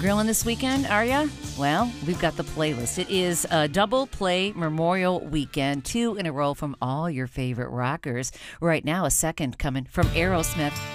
Grilling this weekend, are ya? Well, we've got the playlist. It is a double play Memorial Weekend, 2 in a row from all your favorite rockers. Right now, a second coming from Aerosmith.